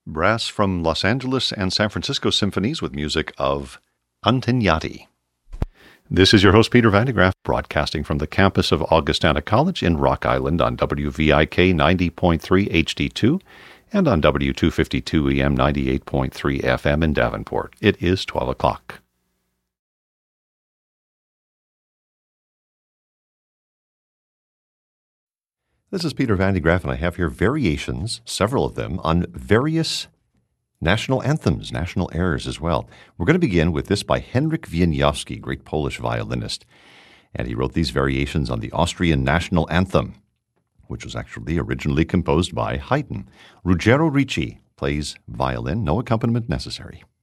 Brass from Los Angeles and San Francisco symphonies with music of Antin-Yati. This is your host, Peter Van de Graaff, broadcasting from the campus of Augustana College in Rock Island on WVIK 90.3 HD2 and on W252 EM 98.3 FM in Davenport. It is 12 o'clock. This is Peter Van de Graaff, and I have here variations, several of them, on various national anthems, national airs as well. We're going to begin with this by Henryk Wieniawski, great Polish violinist. And he wrote these variations on the Austrian national anthem, which was actually originally composed by Haydn. Ruggero Ricci plays violin, no accompaniment necessary.